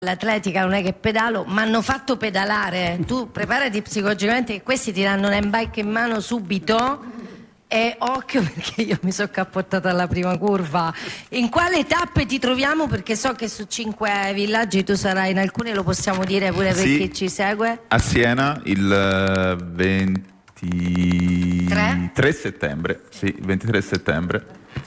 L'atletica non è che pedalo, ma hanno fatto pedalare. Tu preparati psicologicamente che questi ti danno un bike in mano subito e occhio perché io mi sono cappottata alla prima curva. In quale tappe ti troviamo? Perché so che su 5 villaggi tu sarai in alcune, lo possiamo dire pure per chi ci segue. A Siena il 23 settembre. Sì, il 23 settembre.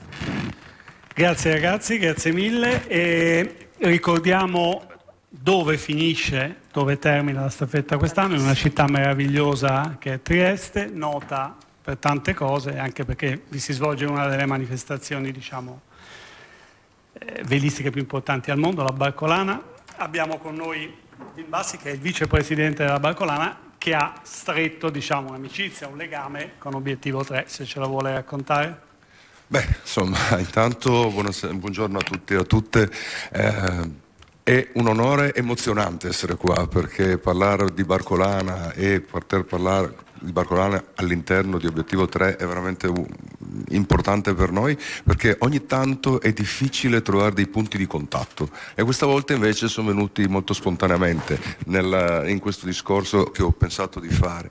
Grazie ragazzi, grazie mille. E ricordiamo dove finisce, dove termina la staffetta quest'anno, in una città meravigliosa che è Trieste, nota per tante cose, anche perché vi si svolge una delle manifestazioni, diciamo, velistiche più importanti al mondo, la Barcolana. Abbiamo con noi Vin Bassi, che è il vicepresidente della Barcolana, che ha stretto, diciamo, un'amicizia, un legame con Obiettivo 3, se ce la vuole raccontare. Beh, insomma, intanto buongiorno a tutti e a tutte. È un onore emozionante essere qua, perché parlare di Barcolana e poter parlare di Barcolana all'interno di Obiettivo 3 è veramente importante per noi, perché ogni tanto è difficile trovare dei punti di contatto e questa volta invece sono venuti molto spontaneamente in questo discorso che ho pensato di fare.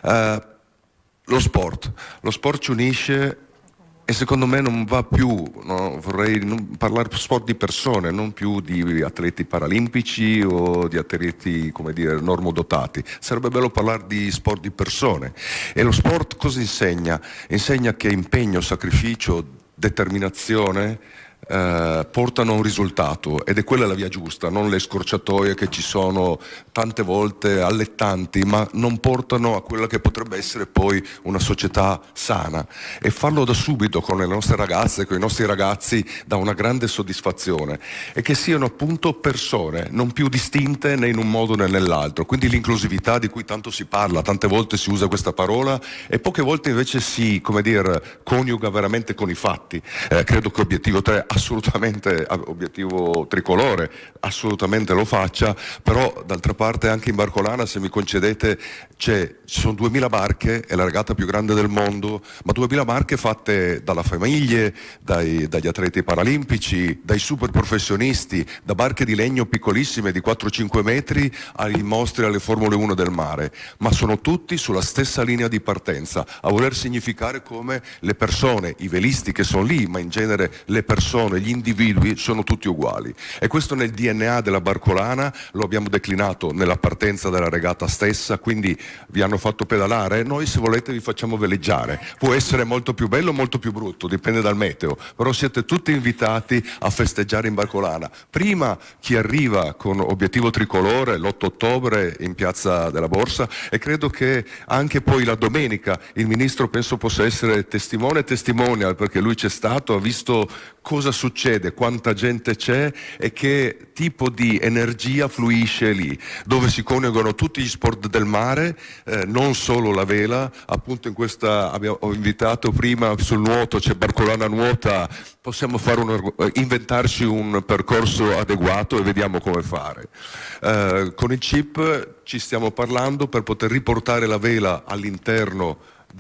Lo sport ci unisce. E secondo me non va più, no? Vorrei parlare sport di persone, non più di atleti paralimpici o di atleti, come dire, normodotati. Sarebbe bello parlare di sport di persone. E lo sport cosa insegna? Insegna che impegno, sacrificio, determinazione portano a un risultato, ed è quella la via giusta, non le scorciatoie che ci sono tante volte allettanti, ma non portano a quella che potrebbe essere poi una società sana. E farlo da subito con le nostre ragazze, con i nostri ragazzi, dà una grande soddisfazione, e che siano appunto persone non più distinte né in un modo né nell'altro. Quindi l'inclusività di cui tanto si parla, tante volte si usa questa parola e poche volte invece si, come dire, coniuga veramente con i fatti. Credo che Obiettivo 3 assolutamente, Obiettivo Tricolore assolutamente lo faccia, però d'altra parte anche in Barcolana, se mi concedete, ci sono 2000 barche, è la regata più grande del mondo, ma 2000 barche fatte dalle famiglie, dagli atleti paralimpici, dai super professionisti, da barche di legno piccolissime di 4-5 metri ai mostri alle Formule 1 del mare, ma sono tutti sulla stessa linea di partenza, a voler significare come le persone, i velisti che sono lì, ma in genere le persone, gli individui sono tutti uguali. E questo nel DNA della Barcolana lo abbiamo declinato nella partenza della regata stessa. Quindi vi hanno fatto pedalare, noi se volete vi facciamo veleggiare, può essere molto più bello o molto più brutto, dipende dal meteo, però siete tutti invitati a festeggiare in Barcolana. Prima chi arriva con Obiettivo Tricolore l'8 ottobre in Piazza della Borsa, e credo che anche poi la domenica il ministro penso possa essere testimone e testimonial, perché lui c'è stato, ha visto cosa succede, quanta gente c'è e che tipo di energia fluisce lì, dove si coniugano tutti gli sport del mare, non solo la vela. Appunto in questa ho invitato prima sul nuoto, c'è Barcolana Nuota, possiamo inventarci un percorso adeguato e vediamo come fare. Con il CIP ci stiamo parlando per poter riportare la vela all'interno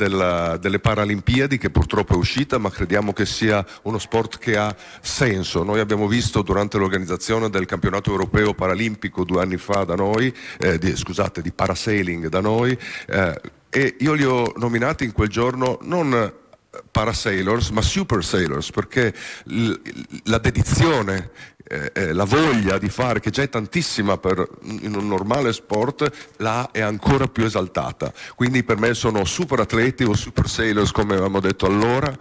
delle Paralimpiadi, che purtroppo è uscita, ma crediamo che sia uno sport che ha senso. Noi abbiamo visto durante l'organizzazione del campionato europeo paralimpico 2 anni fa da noi, di parasailing da noi, e io li ho nominati in quel giorno non parasailors ma super sailors, perché la dedizione, la voglia di fare, che già è tantissima in un normale sport, là è ancora più esaltata. Quindi per me sono super atleti o super sailors, come avevamo detto allora.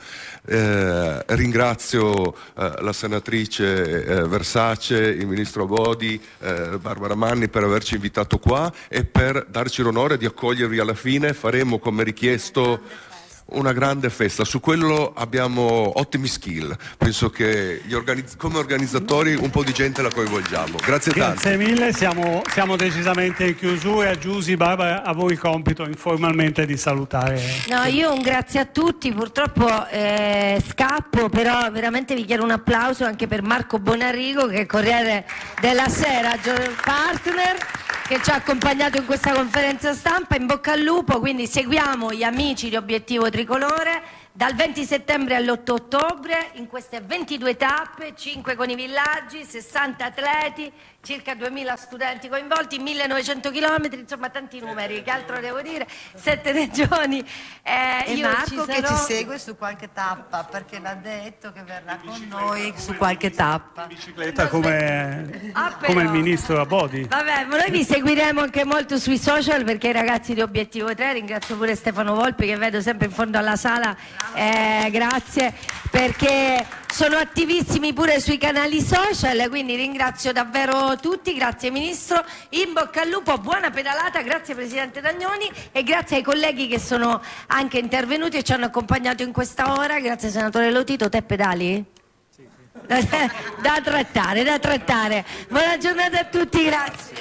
Ringrazio la senatrice Versace, il ministro Abodi, Barbara Manni per averci invitato qua e per darci l'onore di accogliervi alla fine. Faremo, come richiesto, una grande festa. Su quello abbiamo ottimi skill, penso che come organizzatori un po' di gente la coinvolgiamo. Grazie tanto. Grazie mille, siamo decisamente in chiusura. Giusy, Barbara, a voi il compito informalmente di salutare. No, io un grazie a tutti, purtroppo scappo, però veramente vi chiedo un applauso anche per Marco Bonarrigo, che è Corriere della Sera, partner, che ci ha accompagnato in questa conferenza stampa. In bocca al lupo, quindi seguiamo gli amici di Obiettivo Tricolore. dal 20 settembre all'8 ottobre, in queste 22 tappe, 5 con i villaggi, 60 atleti, circa 2000 studenti coinvolti, 1900 chilometri, insomma tanti numeri, che altro devo dire, 7 regioni. E io Marco che sarò... ci segue su qualche tappa, perché l'ha detto che verrà con noi su qualche tappa. Bicicletta come però. il ministro Abodi. Vabbè, ma noi vi seguiremo anche molto sui social, perché i ragazzi di Obiettivo 3, ringrazio pure Stefano Volpi che vedo sempre in fondo alla sala, grazie, perché sono attivissimi pure sui canali social, quindi ringrazio davvero tutti, grazie Ministro, in bocca al lupo, buona pedalata, grazie Presidente Dagnoni e grazie ai colleghi che sono anche intervenuti e ci hanno accompagnato in questa ora, grazie Senatore Lotito, te pedali? Sì. Da trattare. Buona giornata a tutti, grazie.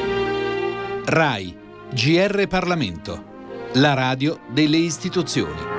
RAI, GR Parlamento, la radio delle istituzioni.